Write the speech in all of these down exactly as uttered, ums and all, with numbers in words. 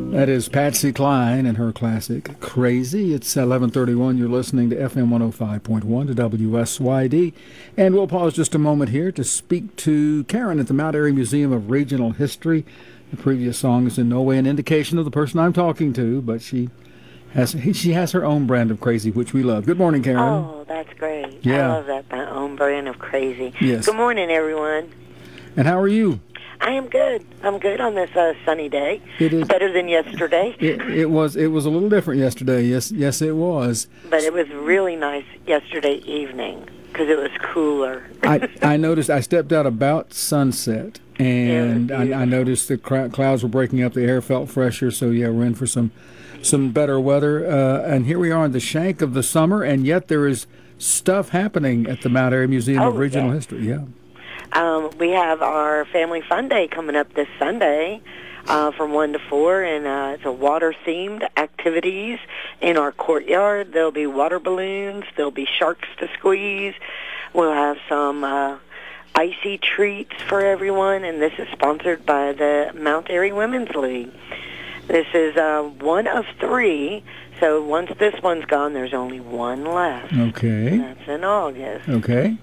That is Patsy Cline and her classic, Crazy. It's eleven thirty-one. You're listening to F M one oh five point one to W S Y D. And we'll pause just a moment here to speak to Karen at the Mount Airy Museum of Regional History. The previous song is in no way an indication of the person I'm talking to, but she has she has her own brand of crazy, which we love. Good morning, Karen. Oh, that's great. Yeah. I love that, my own brand of crazy. Yes. Good morning, everyone. And how are you? I am good. I'm good on this uh, sunny day. It is better than yesterday. It, it was it was a little different yesterday. Yes, yes, it was. But it was really nice yesterday evening because it was cooler. I I noticed. I stepped out about sunset, and I, I noticed the cr- clouds were breaking up. The air felt fresher. So yeah, we're in for some some better weather. Uh, and here we are in the shank of the summer, and yet there is stuff happening at the Mount Airy Museum oh, of Regional yeah. History. Yeah. Um, we have our Family Fun Day coming up this Sunday uh, from one to four, and uh, it's a water-themed activities in our courtyard. There'll be water balloons. There'll be sharks to squeeze. We'll have some uh, icy treats for everyone, and this is sponsored by the Mount Airy Women's League. This is uh, one of three, so once this one's gone, there's only one left. Okay. And that's in August. Okay.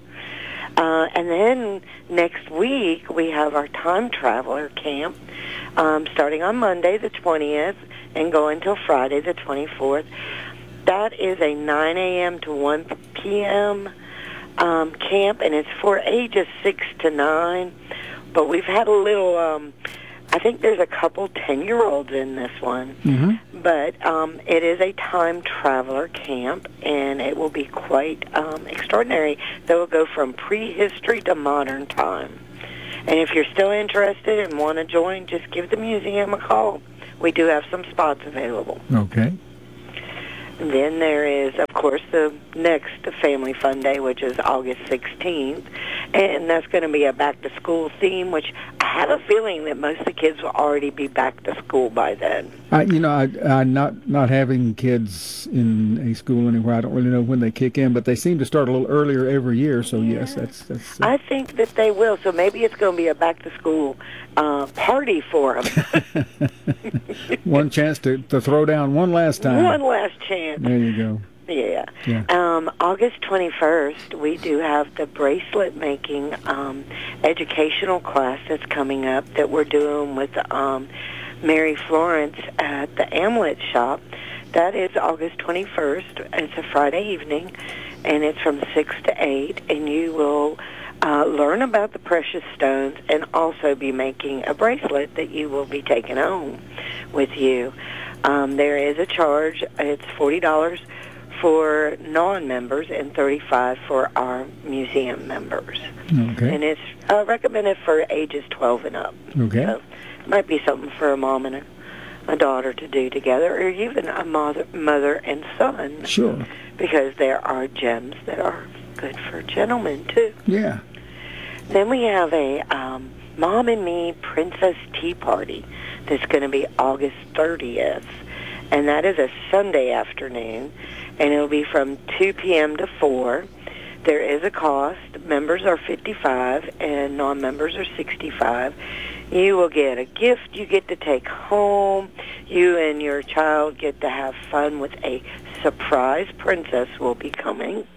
Uh, and then next week, we have our Time Traveler Camp um, starting on Monday the twentieth and going until Friday the twenty-fourth. That is a nine a.m. to one p.m. Um, camp, and it's for ages six to nine. But we've had a little, um, I think there's a couple ten-year-olds in this one. Mm-hmm. But um, it is a time traveler camp, and it will be quite um, extraordinary. They will go from prehistory to modern time. And if you're still interested and want to join, just give the museum a call. We do have some spots available. Okay. And then there is, of course, the next Family Fun Day, which is August sixteenth, and that's going to be a back-to-school theme, which I have a feeling that most of the kids will already be back to school by then. I, you know, I, I not not having kids in a school anywhere, I don't really know when they kick in, but they seem to start a little earlier every year. So yeah. yes, that's that's. Uh, I think that they will. So maybe it's going to be a back-to-school uh, party for them. One chance to, to throw down one last time. One last chance. There you go. Yeah. yeah. Um, August twenty-first, we do have the bracelet making um, educational class that's coming up that we're doing with um, Mary Florence at the Amlet Shop. That is August twenty-first. It's a Friday evening, and it's from six to eight, and you will uh, learn about the precious stones and also be making a bracelet that you will be taking home with you. Um, there is a charge. It's forty dollars for non-members and thirty-five dollars for our museum members. Okay. And it's uh, recommended for ages twelve and up. Okay. So it might be something for a mom and a, a daughter to do together, or even a mother, mother and son. Sure. Because there are gems that are good for gentlemen, too. Yeah. Then we have a um, Mom and Me Princess Tea Party that's going to be August thirtieth. And that is a Sunday afternoon, and it'll be from two p.m. to four. There is a cost. Members are fifty-five dollars, and non-members are sixty-five dollars. You will get a gift you get to take home. You and your child get to have fun with a surprise princess will be coming.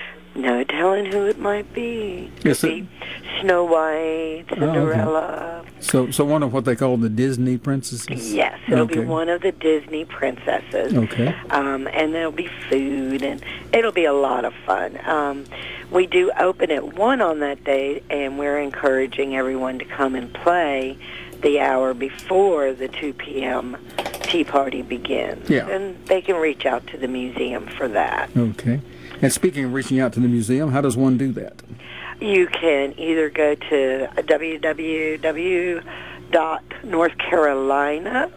No telling who it might be. Yes, Could be Snow White, Cinderella. Oh, okay. So, so one of what they call the Disney princesses? Yes, it'll okay. be one of the Disney princesses. Okay. Um, and there'll be food, and it'll be a lot of fun. Um, we do open at one on that day, and we're encouraging everyone to come and play the hour before the two p.m. tea party begins. Yeah. And they can reach out to the museum for that. Okay. And speaking of reaching out to the museum, how does one do that? You can either go to w w w dot north carolina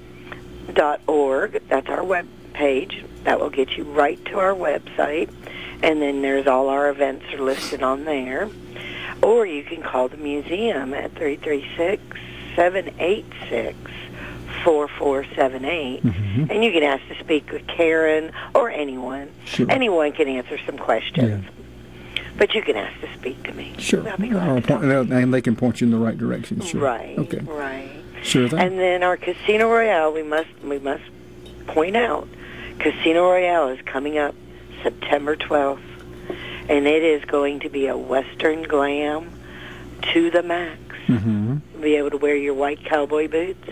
dot org. That's our web page. That will get you right to our website. And then there's all our events are listed on there. Or you can call the museum at three three six, seven eight six, four four seven eight, mm-hmm. and you can ask to speak with Karen or anyone. Sure. Anyone can answer some questions. Yeah. But you can ask to speak to me. Sure. I'll be glad to talk. And they can point you in the right direction. Sure. Right, Okay. right. Sure thing. And then our Casino Royale, we must we must point out, Casino Royale is coming up September twelfth, and it is going to be a Western glam to the max. Mm-hmm. Be able to wear your white cowboy boots,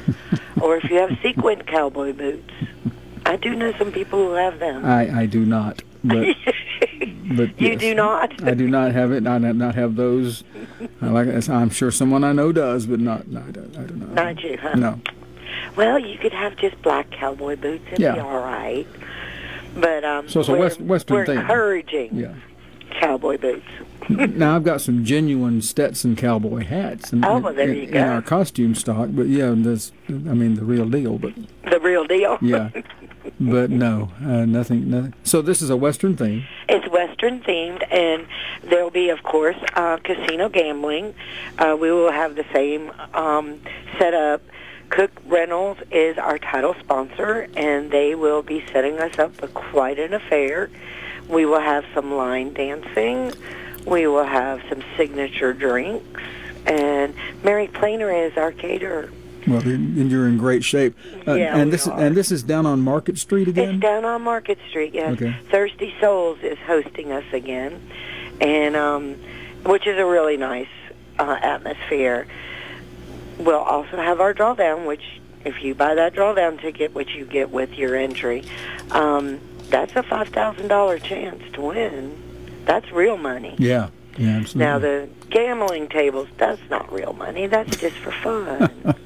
or if you have sequined cowboy boots. I do know some people who have them. I, I do not. But, but you yes, do not? I do not have it. I do not have those. I like. I'm sure someone I know does, but not. No, I don't. I do not. Not you, huh? No. Well, you could have just black cowboy boots and Yeah. be all right. But um, So it's a we're, West, Western we're thing. encouraging Yeah. cowboy boots. Now I've got some genuine Stetson cowboy hats in, Oh, well, there in, you in go. our costume stock, but yeah, this. I mean the real deal, but The real deal. yeah, but no, uh, nothing, nothing. So this is a Western thing. It's Western themed, and there'll be, of course, uh, casino gambling. Uh, we will have the same um, setup. Cook Reynolds is our title sponsor, and they will be setting us up for quite an affair. We will have some line dancing. We will have some signature drinks, and Mary Planer is our caterer. Well, then you're in great shape. Uh, Yeah, and we this are. and this is down on Market Street again. It's down on Market Street, yes. Okay. Thirsty Souls is hosting us again, and um, which is a really nice uh, atmosphere. We'll also have our drawdown, which if you buy that drawdown ticket, which you get with your entry, um, that's a five thousand dollars chance to win. That's real money. Yeah, yeah, absolutely. Now, the gambling tables, that's not real money. That's just for fun.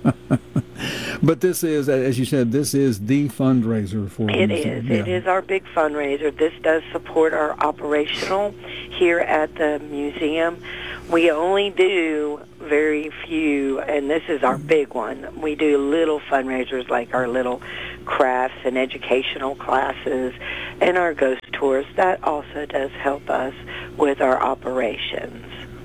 But this is, as you said, this is the fundraiser for It the is. museum. It is our big fundraiser. This does support our operational here at the museum. We only do very few, and this is our big one. We do little fundraisers like our little crafts and educational classes and our ghost tours. That also does help us with our operations.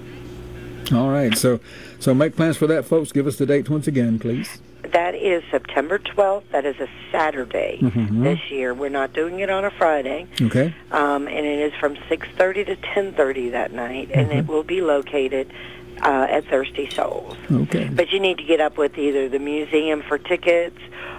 All right, so so make plans for that, folks. Give us the date once again, please. That is September twelfth. That is a Saturday Mhm. this year. We're not doing it on a Friday. Okay. Um, and it is from six thirty to ten thirty that night, and Mhm. it will be located uh, at Thirsty Souls. Okay. But you need to get up with either the museum for tickets